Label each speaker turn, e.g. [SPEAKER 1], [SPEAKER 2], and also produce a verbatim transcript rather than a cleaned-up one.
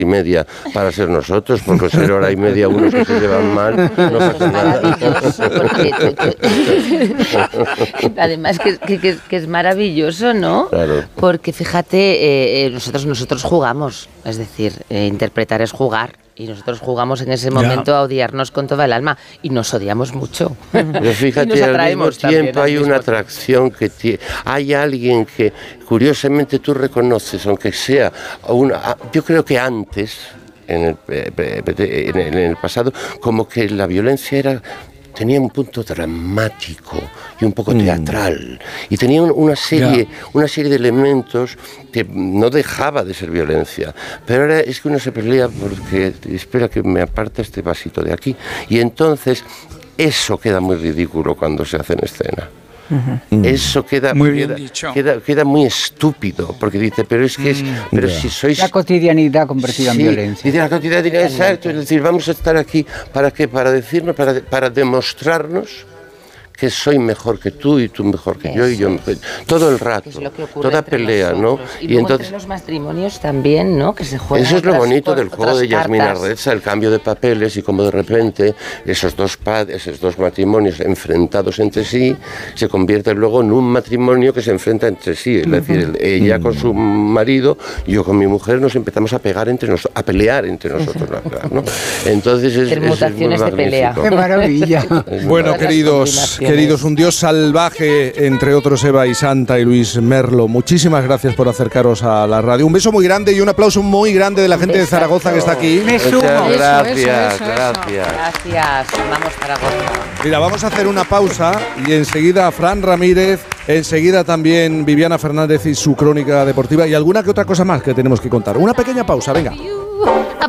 [SPEAKER 1] y media para ser nosotros, porque ser hora y media unos que se llevan mal, no pasa nada.
[SPEAKER 2] Además que, que, que, que es maravilloso, ¿no?
[SPEAKER 1] Claro.
[SPEAKER 2] Porque fíjate, eh, nosotros, nosotros jugamos, es decir, eh, interpretar es jugar. Y nosotros jugamos en ese momento ya. a odiarnos con toda el alma y nos odiamos mucho.
[SPEAKER 1] Pero fíjate, al mismo tiempo hay una atracción que tiene. Hay alguien que curiosamente tú reconoces, aunque sea una, yo creo que antes, en el, en el, en el pasado, como que la violencia era... tenía un punto dramático y un poco teatral, mm. y tenía una serie, yeah. una serie de elementos que no dejaba de ser violencia, pero ahora es que uno se pelea porque espera que me aparta este vasito de aquí, y entonces eso queda muy ridículo cuando se hace en escena. Uh-huh. Eso queda muy, queda, queda, queda muy estúpido, porque dice, pero es que es, pero yeah. si sois...
[SPEAKER 3] La cotidianidad convertida sí, en violencia.
[SPEAKER 1] Dice la cotidianidad, exacto, es decir, vamos a estar aquí, ¿para qué? Para decirnos, para, para demostrarnos que soy mejor que tú y tú mejor que eso yo y yo mejor. Todo el rato, toda pelea, ¿no?
[SPEAKER 2] Y, y entonces entre los matrimonios también, ¿no? Que se juegan.
[SPEAKER 1] Eso es lo bonito del juego de Yasmina Reza, el cambio de papeles y cómo de repente esos dos padres, esos dos matrimonios enfrentados entre sí se convierten luego en un matrimonio que se enfrenta entre sí. Es decir, ella con su marido, yo con mi mujer nos empezamos a pegar entre nosotros, a pelear entre nosotros, ¿no? Entonces es,
[SPEAKER 2] permutaciones
[SPEAKER 1] es
[SPEAKER 2] de pelea.
[SPEAKER 3] ¡Qué maravilla!
[SPEAKER 4] Bueno, queridos. Queridos, un dios salvaje, entre otros Eva y Santa y Luis Merlo, muchísimas gracias por acercaros a la radio. Un beso muy grande y un aplauso muy grande de la gente de Zaragoza que está aquí.
[SPEAKER 3] Me sumo.
[SPEAKER 1] Gracias,
[SPEAKER 2] eso, eso,
[SPEAKER 1] gracias.
[SPEAKER 2] Gracias, vamos Zaragoza.
[SPEAKER 4] Mira, vamos a hacer una pausa y enseguida Fran Ramírez, enseguida también Viviana Fernández y su crónica deportiva y alguna que otra cosa más que tenemos que contar. Una pequeña pausa, venga.